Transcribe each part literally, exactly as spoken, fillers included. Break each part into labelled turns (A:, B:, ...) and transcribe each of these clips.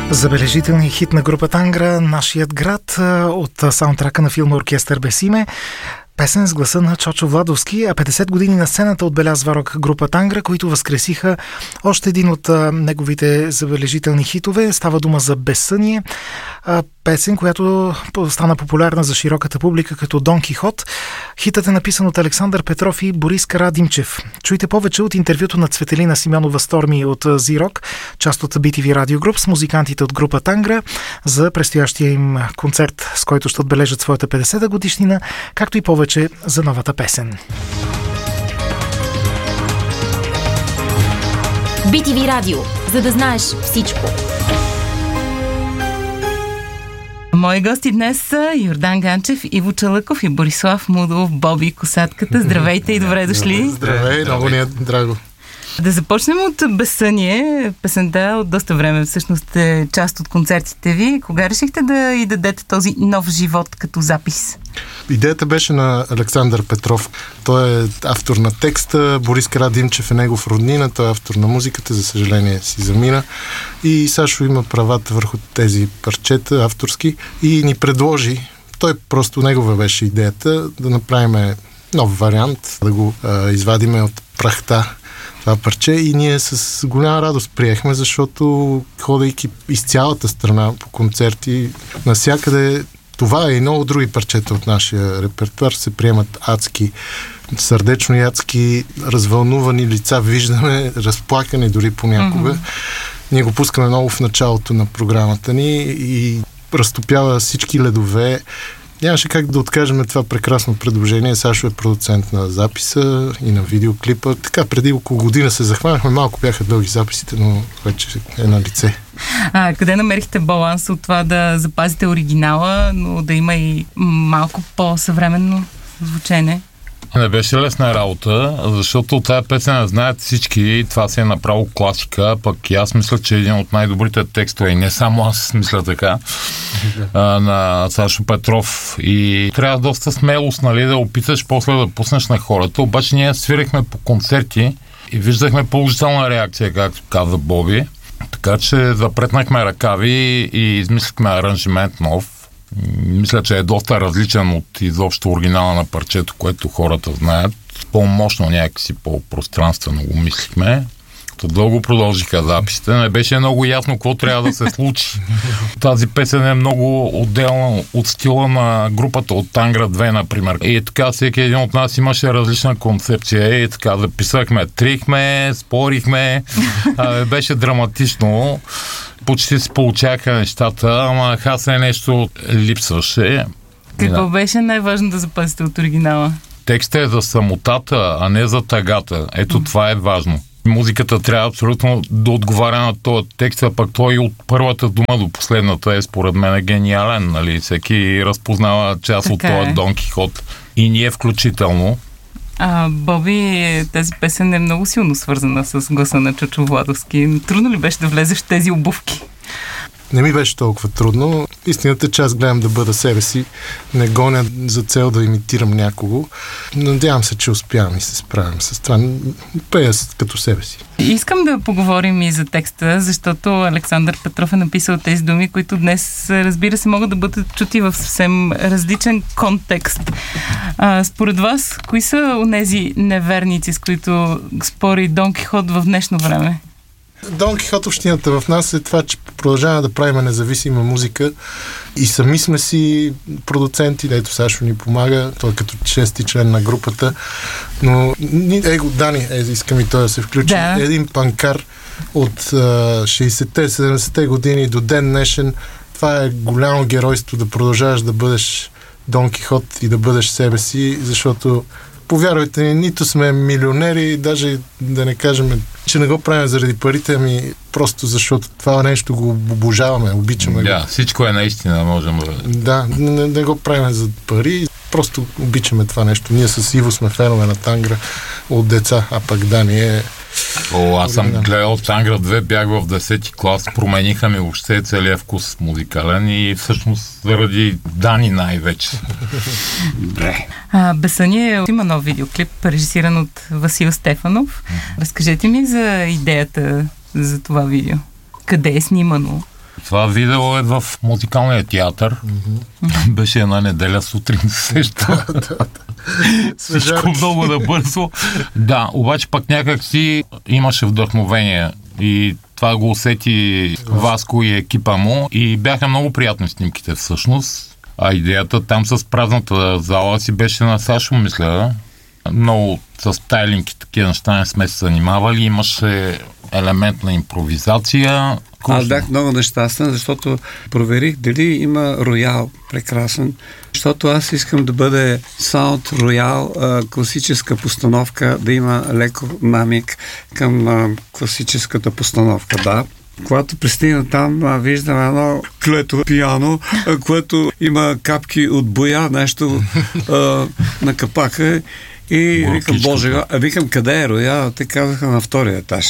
A: Забележителният хит на група Тангра, Нашият град, от саундтрака на филма Оркестър без име. Песен с гласа на Чочо Владовски, а петдесет години на сцената отбелязва рок група Тангра, които възкресиха още един от а, неговите забележителни хитове. Става дума за Безсъние, а, песен, която стана популярна за широката публика като Дон Кихот. Хитът е написан от Александър Петров и Борис Карадимчев. Чуйте повече от интервюто на Цветелина Симеонова Сторми от Зирок, част от би ти ви Radio Group, с музикантите от група Тангра за предстоящия им концерт, с който ще отбележат своята петдесета годишнина, както и повече за новата песен.
B: би ти ви Радио, за да знаеш всичко.
C: Мои гости днес са Йордан Ганчев, Иво Чалъков и Борислав Мудов, Боби Косатката. Здравейте и добре дошли.
D: Здравей, много ни е драго.
C: Да започнем от Безсъние. Песента от доста време всъщност е част от концертите ви. Кога решихте да й дадете този нов живот като запис?
D: Идеята беше на Александър Петров. Той е автор на текста, Борис Карадимчев е негов роднина, той е автор на музиката, за съжаление си замина. И Сашо има правата върху тези парчета, авторски, и ни предложи, той просто негова беше идеята, да направим нов вариант, да го а, извадиме от прахта това парче, и ние с голяма радост приехме, защото ходейки из цялата страна по концерти, навсякъде, това е и много други парчета от нашия репертуар, се приемат адски, сърдечно и адски развълнувани лица, виждаме, разплакани дори понякога. Mm-hmm. Ние го пускаме много в началото на програмата ни и разтопява всички ледове. Нямаше как да откажем това прекрасно предложение. Сашо е продуцент на записа и на видеоклипа. Така, преди около година се захванахме. Малко бяха дълги записите, но вече е на лице.
C: А къде намерихте баланс от това да запазите оригинала, но да има и малко по-съвременно звучене?
E: Не беше лесна работа, защото тая песен я знаят всички, това си е направо класика, пък и аз мисля, че е един от най-добрите текстове, и не само аз мисля така, а, на Сашо Петров, и трябва доста смелост, нали, да опиташ после да пуснеш на хората, обаче ние свирихме по концерти и виждахме положителна реакция, както каза Боби, така че запретнахме ръкави и измислихме аранжимент нов. Мисля, че е доста различен от изобщо оригинала на парчето, което хората знаят. По-мощно, някакси по-пространствено го мислихме. Дълго продължиха записите. Не беше много ясно какво трябва да се случи. Тази песен е много отделна от стила на групата от Тангра две, например. И така всеки един от нас имаше различна концепция. И така записахме, трихме, спорихме. А, беше драматично. Почти се получаваха нещата, ама хасе нещо липсваше.
C: Какво
E: да.
C: беше най-важно да запазите от оригинала?
E: Текстът е за самотата, а не за тъгата. Ето mm. това е важно. Музиката трябва абсолютно да отговаря на този текст, а пък той от първата дума до последната е според мен гениален. Нали? Всеки разпознава част така от този Дон Кихот. И ние включително.
C: А, Боби, тази песен е много силно свързана с гласа на Чочо Владовски. Трудно ли беше да влезеш в тези обувки?
D: Не ми беше толкова трудно. Истината е, че аз гледам да бъда себе си. Не гоня за цел да имитирам някого. Надявам се, че успявам и се справям с това. Пея като себе си.
C: Искам да поговорим и за текста, защото Александър Петров е написал тези думи, които днес, разбира се, могат да бъдат чути в съвсем различен контекст. А, според вас, кои са онези неверници, с които спори Дон Кихот в днешно време?
D: Дон Кихотовщината в нас е това, че продължаваме да правим независима музика и сами сме си продуценти, дето Сашо ни помага, той е като шести член на групата, но его Дани, е, искам и той да се включи, да. Един панкар от шейсетте седемдесетте години до ден днешен, това е голямо геройство да продължаваш да бъдеш Дон Кихот и да бъдеш себе си, защото повярвайте ни, нито сме милионери, даже да не кажем, че не го правим заради парите, ами просто защото това нещо го обожаваме, обичаме
E: да,
D: го.
E: всичко е наистина, можем да...
D: Да, не, не го правим за пари, просто обичаме това нещо. Ние с Иво сме фенове на Тангра от деца, а пък Дани е...
E: О, аз съм гледал Тангра две, бях в десети клас, промениха ми въобще целият вкус музикален и всъщност заради Дани най-вече.
C: А, Безсъние има нов видеоклип, режисиран от Васил Стефанов. Разкажете ми за идеята за това видео. Къде е снимано?
E: Това видео е в музикалния театър. Mm-hmm. Беше една неделя сутрин, сеща. Всичко много набързо. Да, обаче пък някак си имаше вдъхновение и това го усети Васко и екипа му и бяха много приятни снимките всъщност. А идеята там с празната зала си беше на Сашо, мисля. Много с стайлинг и такива неща не сме се занимавали. Имаше елемент на импровизация.
F: Аз бях много нещастен, защото проверих дали има роял прекрасен, защото аз искам да бъде саунд роял, класическа постановка, да има леко намик към а, класическата постановка, да. Когато пристигна там, а, виждам едно клето пиано, а, което има капки от боя, нещо а, на капака. И викам, боже, а викам, къде е роял? Те казаха на втория етаж.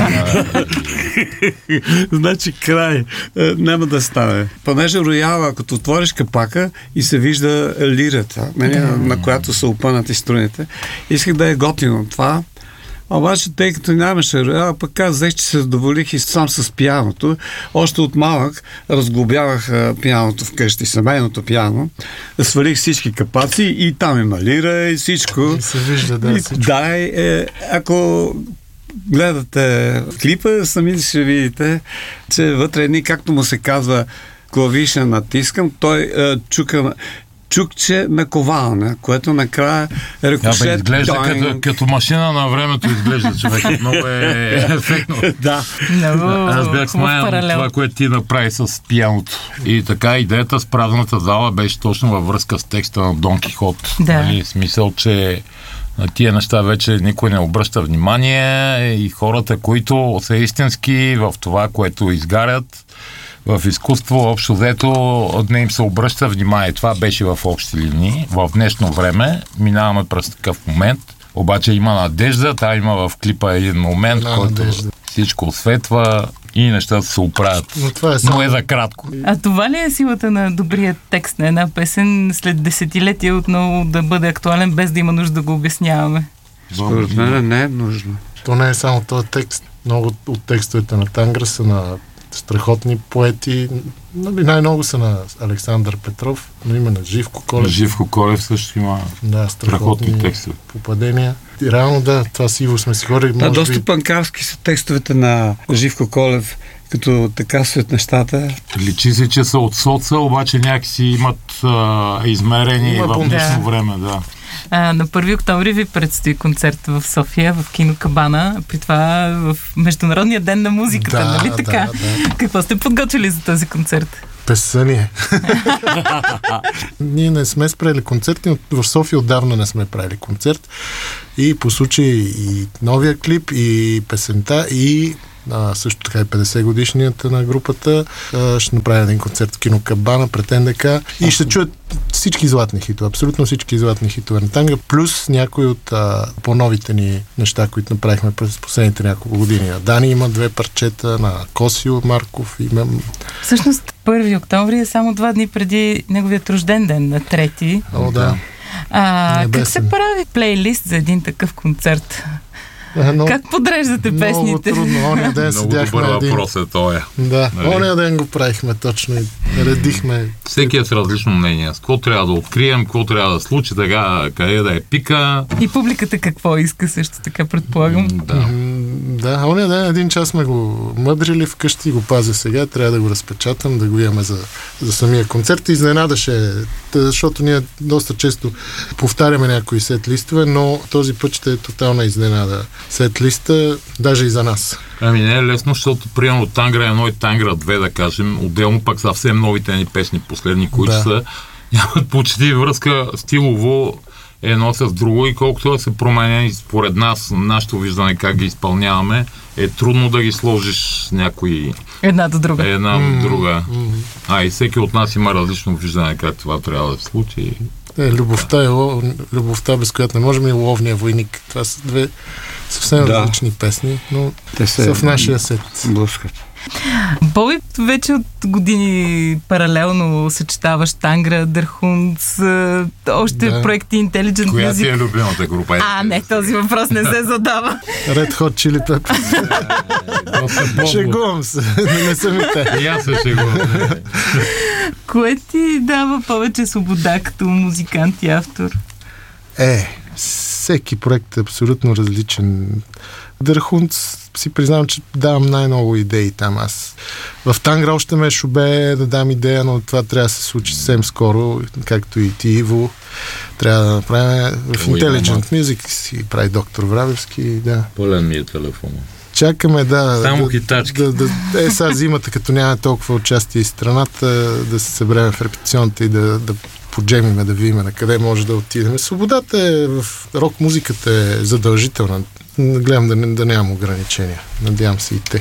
F: Значи край. Няма да стане. Понеже рояла, като отвориш капака и се вижда лирата, на която са опънати струните, исках да е готино това. Обаче, тъй като нямаше роял, пък казах, че се задоволих и сам с пианото. Още от малък разглобявах пианото вкъщи, семейното пиано. Свалих всички капаци и там има лира и всичко.
D: И се вижда, да, всичко.
F: Да, е, ако гледате клипа, сами ще видите, че вътре едни, както му се казва, клавиша натискам, той е, чука чукче на ковална, което накрая рикошет...
E: Да, бе, изглежда като, като машина на времето, изглежда човек. Много е ефектно.
F: Да.
E: Аз бях смаян това, което ти направи с пианото. И така идеята с празната зала беше точно във връзка с текста на Дон Кихот.
C: Да.
E: Нали, смисъл, че на тия неща вече никой не обръща внимание и хората, които са истински в това, което изгарят, в изкуство, общо взето, не им се обръща внимание. Това беше в общи линии. В днешно време минаваме през такъв момент, обаче има надежда. Та има в клипа един момент,
D: да,
E: който
D: надежда.
E: Всичко осветва и нещата се оправят.
D: Но, това е, само...
E: Но е за кратко.
C: А това ли е силата на добрия текст на една песен след десетилетия отново да бъде актуален, без да има нужда да го обясняваме?
F: Според мен не е нужно.
D: То не е само този текст. Много от текстовете на Тангра са на страхотни поети. Нали, най-много са на Александър Петров, но има на Живко Колев.
E: Живко Колев също има
D: да, страхотни
E: текстове.
D: Попадения. И реално да, това си Иво сме си говорили.
F: Да, доста би... панкарски са текстовете на Живко Колев, като така стоят нещата.
E: Личи се, че са от соца, обаче някакси имат а, измерение в днешно да. време. Да.
C: А, на първи октомври ви предстои концерт в София, в кино Кабана, при това в Международния ден на музиката,
D: да,
C: нали така?
D: Да, да.
C: Какво сте подготвили за този концерт?
D: Песъние. Ние не сме спрели концерти, в София отдавна не сме правили концерт и по случай и новия клип, и песента, и А, също така и петдесет годишнията на групата. А, ще направим един концерт в кино Кабана пред Н Д К и ще чуят всички златни хитове, абсолютно всички златни хитове на Тангра, плюс някои от а, по-новите ни неща, които направихме през последните няколко години. На Дани има две парчета, на Косио Марков има...
C: Всъщност първи октомври е само два дни преди неговият рожден ден, на трети.
D: О, да.
C: А, как се прави плейлист за един такъв концерт? Но, как подреждате
D: много
C: песните?
D: Много трудно. Оня ден седяхме
E: много добър
D: един...
E: въпрос е тоя.
D: Да,
E: нали?
D: Оня ден го правихме точно и редихме.
E: Всеки е с различно мнение. С какво трябва да открием, какво трябва да случи, така, къде да е пика.
C: И публиката какво иска също така, предполагам.
E: Да.
D: Да, оня ден един час сме го мъдрили вкъщи и го пазя сега. Трябва да го разпечатам, да го имаме за, за самия концерт. Изненадаше, защото ние доста често повтаряме някои сет листове, но този път ще е тотална изненада. Сет листа, даже и за нас.
E: Ами не е лесно, защото примерно Тангра едно и Тангра две, да кажем, отделно пък съвсем новите ни песни последни, които да. са, нямат почти връзка стилово едно с друго и колкото да се променя и според нас, нашето виждане как ги изпълняваме, е трудно да ги сложиш някои...
C: Една до друга.
E: Една
D: mm-hmm.
E: до друга. Mm-hmm. А и всеки от нас има различно виждане как това трябва да се случи.
D: Е, любовта е любовта, без която не можем, и Ловния войник. Това са две съвсем да. различни песни, но те са в нашия сет.
F: Блъскат.
C: Боби, вече от години паралелно съчетаваш Тангра, Дърхунц, още да. проекти Intelligent
E: Коя
C: Music.
E: ти е любимата група?
C: А, не, този въпрос не се задава.
D: Red Hot Chili Peppers. Шегувам се. Не съм и те.
E: И аз се шегувам.
C: Кое ти дава повече свобода като музикант и автор?
D: Е, всеки проект е абсолютно различен. Дърхунц си признавам, че давам най-много идеи там. Аз в Тангра още ме шубе да дам идея, но това трябва да се случи съвсем скоро, както и ти, Иво. Трябва да направим в Intelligent Music си прави доктор Врабевски. Да.
E: Пълен ми е телефона.
D: Чакаме, да.
E: Само
D: да,
E: хитачки.
D: Да, да, да, е, сега зимата, като няма толкова участие из страната, да се съберем в репетиционната и да, да поджемиме, да видим на къде може да отидем. Свободата е в рок-музиката е задължителна. Гледам да, да нямам ограничения. Надявам се и те.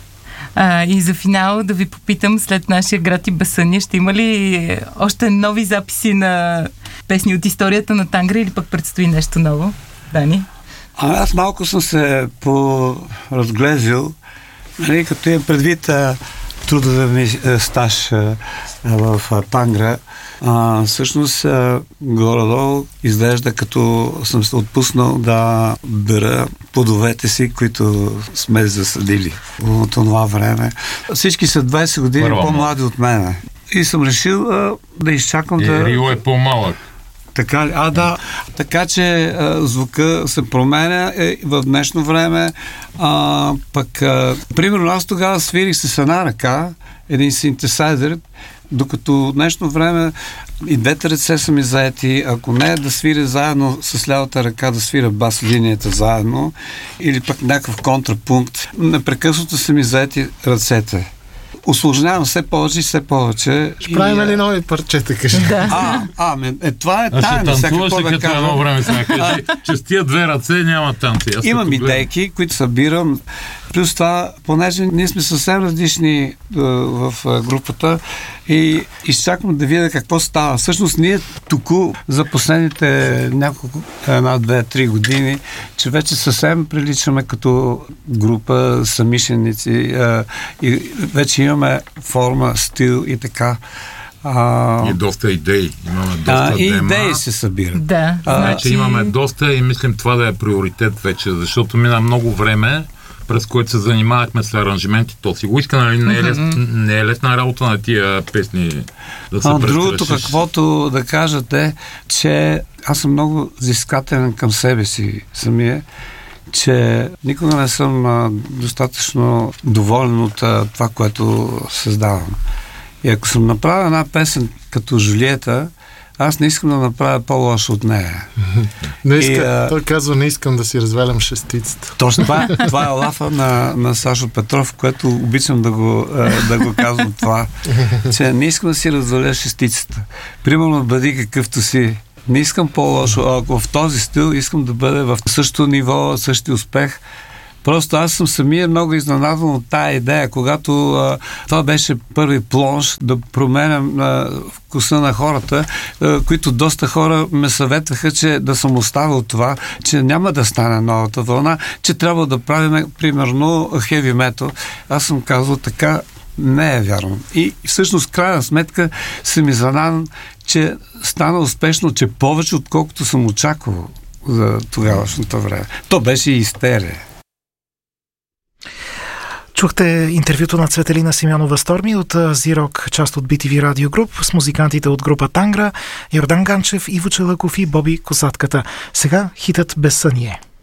C: А, и за финал да ви попитам, след нашия град и безсъние, ще има ли още нови записи на песни от историята на Тангра или пък предстои нещо ново? Дани?
F: А, аз малко съм се поразглезил, нали, като имам предвид а, трудове ми а, стаж а, в а, Тангра. А, всъщност а, горе-долу изглежда като съм се отпуснал да бера плодовете си, които сме засадили в това време. Всички са двайсет години Първо, по-млади от мене. И съм решил а, да изчакам
E: е,
F: да...
E: Рио е по-малък.
F: Така ли? А, да. Така че а, звука се променя е, в днешно време. А, пък, а, примерно, аз тогава свирих с една ръка, един синтесайзер, докато в днешно време и двете ръце са ми заети. Ако не да свиря заедно с лявата ръка, да свиря бас линията заедно, или пък някакъв контрапункт, непрекъснато са ми заети ръцете. Усложнявам все повече и все повече.
D: Ще правим ли нови парчета, кажи?
C: Да.
F: А, а, е, това е
E: а
F: тайна.
E: ще танцуваш ли като едно време сега? Кажи, че с тия две ръце няма танци. Аз
F: имам идейки, които събирам. Плюс това, понеже ние сме съвсем различни uh, в uh, групата и изчаквам да видя какво става. Всъщност ние току за последните няколко, една, две, три години, че вече съвсем приличаме като група самишленици uh, и вече имаме форма, стил и така.
E: А, и доста идеи. Имаме доста
F: а, и
E: дема.
F: идеи се събират.
C: Да,
E: а,
C: значи...
E: имаме доста и мислим това да е приоритет вече, защото мина много време, през което се занимавахме с аранжименти. То си го иска, нали? Не е, лес, не е лесна работа на тия песни да се
F: а,
E: престрашиш.
F: другото, каквото да кажете, че аз съм много взискателен към себе си самия, че никога не съм а, достатъчно доволен от а, това, което създавам. И ако съм направил една песен като Жулиета, аз не искам да направя по-лошо от нея.
D: Не иска,
F: и, а...
D: той казва, не искам да си развалям шестицата.
F: Точно това, това е лафа на, на Сашо Петров, което обичам да го, да го казвам това, че не искам да си разваля шестицата. Примерно бъди какъвто си. Не искам по-лошо. Ако в този стил искам да бъде в същото ниво, същия успех. Просто аз съм самия много изненадан от тая идея, когато а, това беше първи плонж да променям а, вкуса на хората, а, които доста хора ме съветваха, че да съм оставил това, че няма да стане новата вълна, че трябва да правим примерно хеви метал. Аз съм казал така, не е вярно. И всъщност, крайна сметка, съм изненадан, че стана успешно, че повече отколкото съм очаквал за тогавашното време. То беше и истерия.
A: Чухте интервюто на Цветелина Симеонова Сторми от Зирок, част от би ти ви Radio Group, с музикантите от група Тангра, Йордан Ганчев, Иво Челъков и Боби Козатката. Сега хитът Безсъние.